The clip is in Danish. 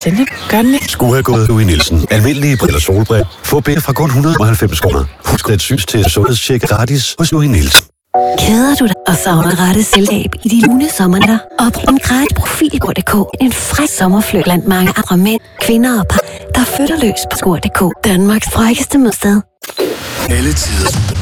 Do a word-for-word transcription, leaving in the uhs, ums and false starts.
Den gør den ikke. Skulle have gået Louis Nielsen. Almindelige briller solbriller. Få begge fra kun et hundrede og halvfems kroner. Husk at synes til sundhedstjek gratis hos Louis Nielsen. Keder du dig og savner rette selskab i de lune sommernatter? Oprum gratis profil på punktum d k. En fræk sommerfløj blandt mange andre mænd, kvinder og par, der flytter løs på skor punktum d k. Danmarks frækkeste mødsted. Alle tider